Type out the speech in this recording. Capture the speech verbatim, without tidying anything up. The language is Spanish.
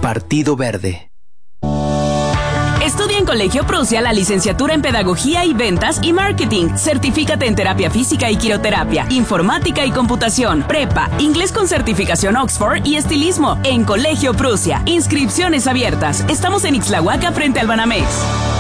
Partido Verde. Estudia en Colegio Prusia la licenciatura en Pedagogía y Ventas y Marketing. Certifícate en Terapia Física y Quiroterapia, Informática y Computación, Prepa, Inglés con certificación Oxford y Estilismo en Colegio Prusia. Inscripciones abiertas. Estamos en Ixtlahuaca frente al Banamex.